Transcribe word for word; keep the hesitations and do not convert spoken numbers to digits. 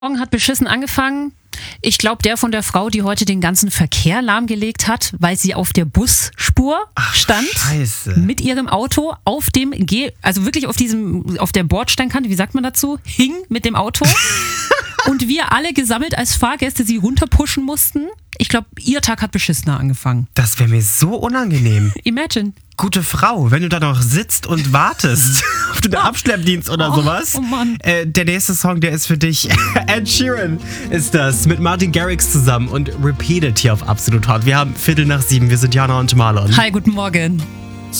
Morgen hat beschissen angefangen. Ich glaube, der von der Frau, die heute den ganzen Verkehr lahmgelegt hat, weil sie auf der Busspur Ach, stand. Scheiße. Mit ihrem Auto auf dem Ge- also wirklich auf diesem, auf der Bordsteinkante, wie sagt man dazu, hing mit dem Auto. Und wir alle gesammelt als Fahrgäste sie runterpushen mussten. Ich glaube, ihr Tag hat beschissener angefangen. Das wäre mir so unangenehm. Imagine. Gute Frau, wenn du da noch sitzt und wartest auf den Abschleppdienst oder Oh, sowas. oh Mann. Äh, der nächste Song, der ist für dich. Ed Sheeran ist das mit Martin Garrix zusammen und Repeated hier auf Absolut Hot. Wir haben Viertel nach sieben, wir sind Jana und Marlon. Hi, guten Morgen.